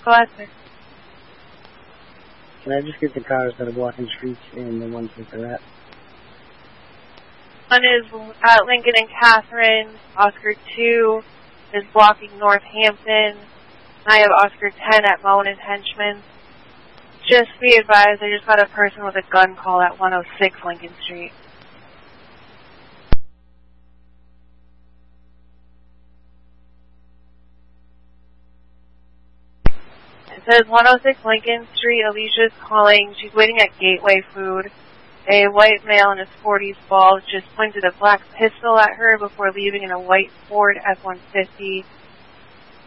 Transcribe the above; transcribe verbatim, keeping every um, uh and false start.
Go ahead, sir. Can I just get the cars that are blocking streets and the ones that they're at? One is at Lincoln and Catherine. Oscar two is blocking Northampton. I have Oscar ten at Moen and Henchman. Just be advised, I just got a person with a gun call at one oh six Lincoln Street. It says one oh six Lincoln Street, Alicia's calling. She's waiting at Gateway Food. A white male in his forties bald just pointed a black pistol at her before leaving in a white Ford F one fifty.